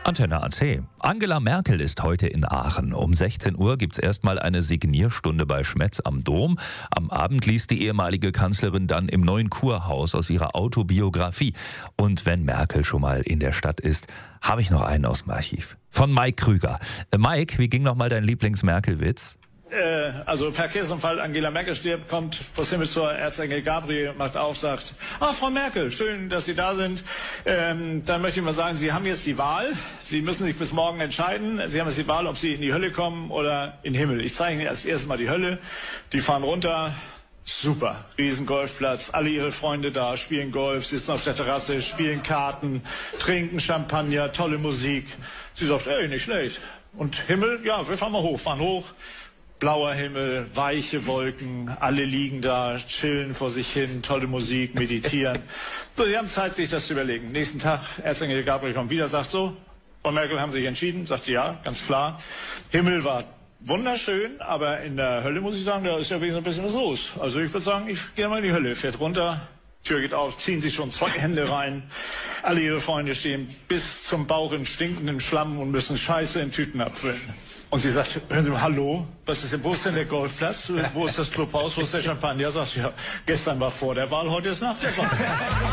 Antenne AC. Angela Merkel ist heute in Aachen. Um 16 Uhr gibt's erstmal eine Signierstunde bei Schmetz am Dom. Am Abend liest die ehemalige Kanzlerin dann im Neuen Kurhaus aus ihrer Autobiografie. Und wenn Merkel schon mal in der Stadt ist, habe ich noch einen aus dem Archiv. Von Mike Krüger. Mike, wie ging nochmal dein Lieblings-Merkel-Witz? Also Verkehrsunfall, Angela Merkel stirbt, kommt vors Himmels Tor, Erzengel Gabriel macht auf, sagt, Frau Merkel, schön, dass Sie da sind. Dann möchte ich mal sagen, Sie haben jetzt die Wahl. Sie müssen sich bis morgen entscheiden. Sie haben jetzt die Wahl, ob Sie in die Hölle kommen oder in den Himmel. Ich zeige Ihnen als erstes mal die Hölle. Die fahren runter. Super, riesen Golfplatz, alle ihre Freunde da, spielen Golf, sitzen auf der Terrasse, spielen Karten, trinken Champagner, tolle Musik. Sie sagt, ey, nicht schlecht. Und Himmel, ja, wir fahren hoch. Blauer Himmel, weiche Wolken, alle liegen da, chillen vor sich hin, tolle Musik, meditieren. So, sie haben Zeit, sich das zu überlegen. Nächsten Tag, Erzengel Gabriel kommt wieder, sagt so, Frau Merkel, haben Sie sich entschieden? Sagt sie, ja, ganz klar. Himmel war wunderschön, aber in der Hölle, muss ich sagen, da ist ja wesentlich ein bisschen was los. Also ich würde sagen, ich gehe mal in die Hölle, fährt runter, Tür geht auf, ziehen sich schon 2 Hände rein. Alle ihre Freunde stehen bis zum Bauch in stinkendem Schlamm und müssen Scheiße in Tüten abfüllen. Und sie sagt, hören Sie mal, hallo, wo ist denn der Golfplatz? Wo ist das Clubhaus? Wo ist der Champagner? Sagt sie, ja, gestern war vor der Wahl, heute ist nach der Wahl.